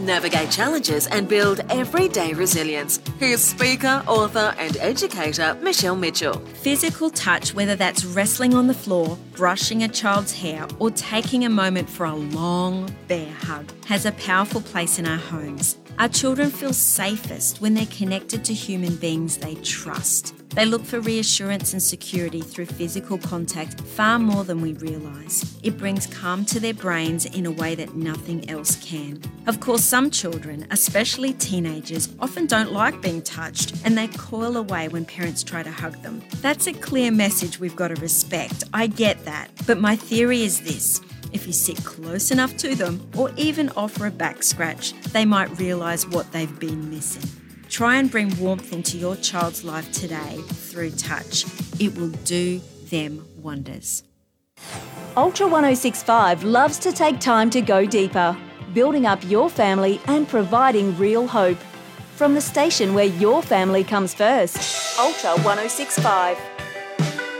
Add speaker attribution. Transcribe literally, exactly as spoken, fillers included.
Speaker 1: Navigate challenges and build everyday resilience. Here's speaker, author and educator Michelle Mitchell.
Speaker 2: Physical touch, whether that's wrestling on the floor, brushing a child's hair or taking a moment for a long, bear hug, has a powerful place in our homes. Our children feel safest when they're connected to human beings they trust. They look for reassurance and security through physical contact far more than we realise. It brings calm to their brains in a way that nothing else can. Of course, some children, especially teenagers, often don't like being touched and they coil away when parents try to hug them. That's a clear message we've got to respect. I get that. But my theory is this. If you sit close enough to them or even offer a back scratch, they might realise what they've been missing. Try and bring warmth into your child's life today through touch. It will do them wonders.
Speaker 3: Ultra one oh six point five loves to take time to go deeper, building up your family and providing real hope. From the station where your family comes first, Ultra one oh six point five.